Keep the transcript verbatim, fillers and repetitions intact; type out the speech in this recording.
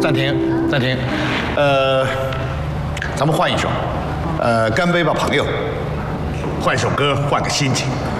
暂停，暂停。呃，咱们换一首，呃，干杯吧，朋友。换首歌，换个心情。